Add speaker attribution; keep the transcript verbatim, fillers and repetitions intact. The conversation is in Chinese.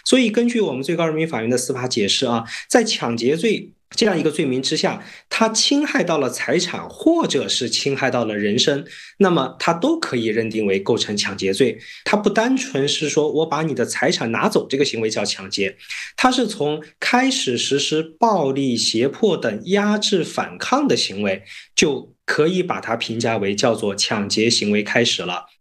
Speaker 1: 所以根据我们最高人民法院的司法解释啊，在抢劫罪这样一个罪名之下，他侵害到了财产或者是侵害到了人身，那么他都可以认定为构成抢劫罪。他不单纯是说我把你的财产拿走这个行为叫抢劫，他是从开始实施暴力、胁迫等压制反抗的行为，就可以把它评价为叫做抢劫行为开始了。